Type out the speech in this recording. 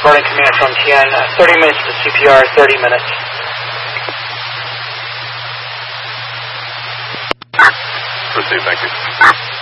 Morning command from TN, 30 minutes to CPR, 30 minutes. Proceed, thank you.